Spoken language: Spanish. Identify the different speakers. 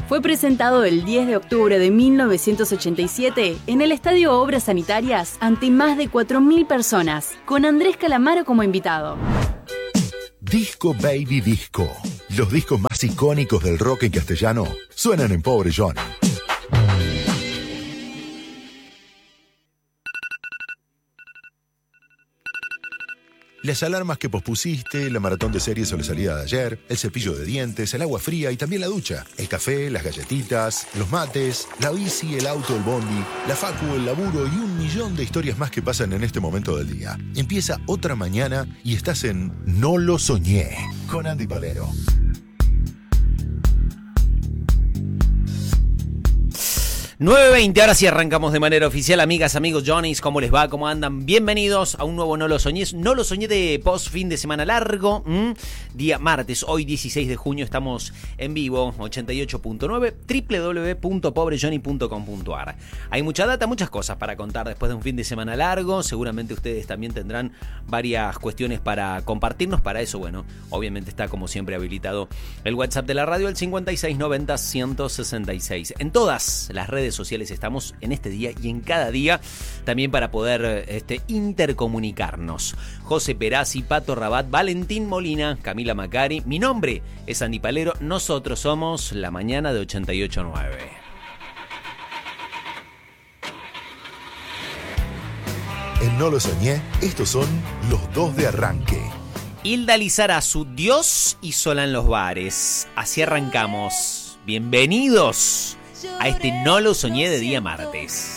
Speaker 1: Fue presentado el 10 de octubre de 1987 en el Estadio Obras Sanitarias ante más de 4.000 personas, con Andrés Calamaro como invitado.
Speaker 2: Disco Baby Disco. Los discos más icónicos del rock en castellano suenan en Pobre Johnny. Las alarmas que pospusiste, la maratón de series o la salida de ayer, el cepillo de dientes, el agua fría y también la ducha, el café, las galletitas, los mates, la bici, el auto, el bondi, la facu, el laburo y 1.000.000 de historias más que pasan en este momento del día. Empieza otra mañana y estás en No lo soñé, con Andy Palero.
Speaker 3: 9:20, ahora sí arrancamos de manera oficial. Amigas, amigos, Johnny's, ¿cómo les va? ¿Cómo andan? Bienvenidos a un nuevo No lo soñé. No lo soñé de post fin de semana largo. Día martes, hoy 16 de junio, estamos en vivo, 88.9, www.pobrejohnny.com.ar. Hay mucha data, muchas cosas para contar después de un fin de semana largo. Seguramente ustedes también tendrán varias cuestiones para compartirnos. Para eso, bueno, obviamente está como siempre habilitado el WhatsApp de la radio, el 5690-166. En todas las redes sociales estamos en este día y en cada día también para poder intercomunicarnos. José Perazzi, Pato Rabat, Valentín Molina, Camila Macari. Mi nombre es Andy Palero. Nosotros somos La Mañana de 88.9.
Speaker 2: En No lo soñé, estos son los dos de arranque.
Speaker 3: Hilda Lizarazu, Dios y Sola en los bares. Así arrancamos. Bienvenidos a este No lo soñé de día martes.